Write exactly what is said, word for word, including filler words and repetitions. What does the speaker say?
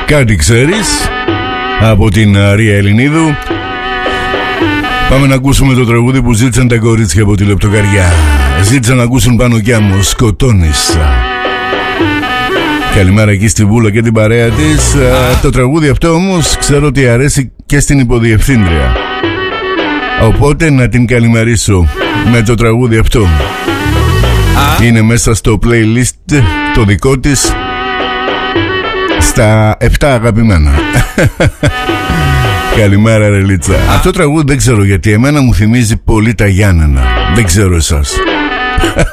Κάτι ξέρεις, από την Ρία Ελληνίδου. Πάμε να ακούσουμε το τραγούδι που ζήτησαν τα κορίτσια από τη Λεπτοκαριά. Ζήτησαν να ακούσουν Πάνω κι άμμο, σκοτώνεις. Καλημέρα εκεί στη Βούλα και την παρέα της. Το τραγούδι αυτό όμως ξέρω ότι αρέσει και στην υποδιευθύντρια, οπότε να την καλημερίσω με το τραγούδι αυτό. Είναι μέσα στο playlist το δικό της, στα επτά αγαπημένα. Καλημέρα ρε Λίτσα. Αυτό το τραγούδι δεν ξέρω γιατί εμένα μου θυμίζει πολύ τα Γιάννενα. Δεν ξέρω εσάς.